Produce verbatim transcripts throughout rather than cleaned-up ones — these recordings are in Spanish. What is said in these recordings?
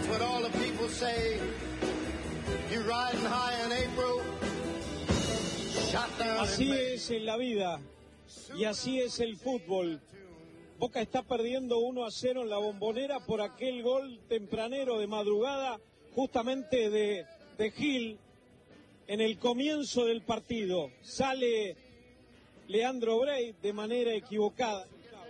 That's what all the people say. You riding high in April, shot down. Así es en la vida y así es el fútbol. Boca está perdiendo uno a cero en la Bombonera por aquel gol tempranero de madrugada, justamente de, de Gil, en el comienzo del partido. Sale Leandro Brey de manera equivocada.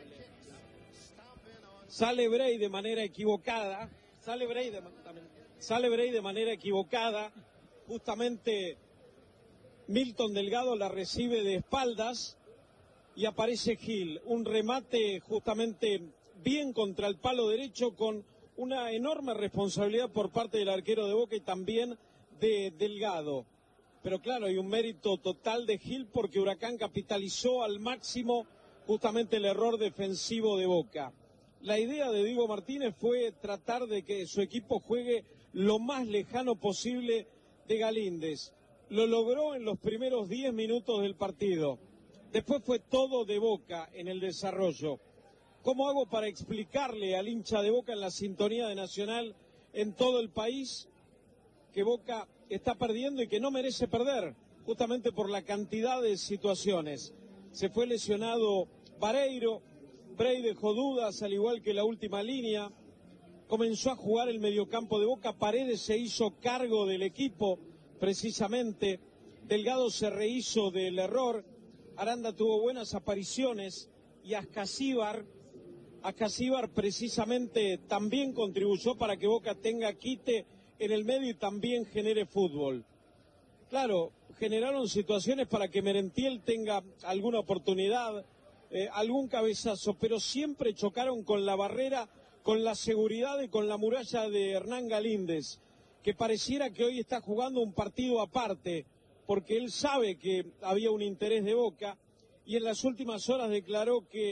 Sale Brey de manera equivocada. Sale Brey de, sale Brey de manera equivocada. Justamente Milton Delgado la recibe de espaldas y aparece Gil. Un remate justamente bien contra el palo derecho con una enorme responsabilidad por parte del arquero de Boca y también de Delgado. Pero claro, hay un mérito total de Gil porque Huracán capitalizó al máximo justamente el error defensivo de Boca. La idea de Diego Martínez fue tratar de que su equipo juegue lo más lejano posible de Galíndez. Lo logró en los primeros diez minutos del partido. Después fue todo de Boca en el desarrollo. ¿Cómo hago para explicarle al hincha de Boca en la sintonía de Nacional en todo el país que Boca está perdiendo y que no merece perder, justamente por la cantidad de situaciones? Se fue lesionado Vareiro, Brey dejó dudas, al igual que la última línea. Comenzó a jugar el mediocampo de Boca, Paredes se hizo cargo del equipo, precisamente. Delgado se rehizo del error, Aranda tuvo buenas apariciones y Ascasíbar, Ascasíbar precisamente también contribuyó para que Boca tenga quite en el medio y también genere fútbol. Claro, generaron situaciones para que Merentiel tenga alguna oportunidad, eh, algún cabezazo, pero siempre chocaron con la barrera, con la seguridad y con la muralla de Hernán Galíndez, que pareciera que hoy está jugando un partido aparte, porque él sabe que había un interés de Boca y en las últimas horas declaró que